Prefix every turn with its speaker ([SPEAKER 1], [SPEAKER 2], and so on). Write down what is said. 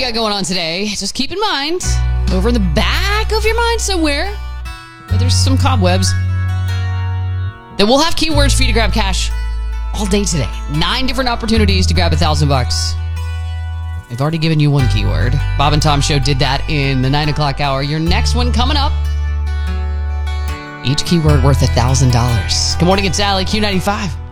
[SPEAKER 1] got going on today, just keep in mind, over in the back of your mind somewhere, there's some cobwebs, that we'll have keywords for you to grab cash all day today. 9 different opportunities to grab $1,000. I've already given you one keyword. Bob and Tom Show did that in the 9 o'clock hour. Your next one coming up. Each keyword worth $1,000. Good morning, it's Allie, Q95.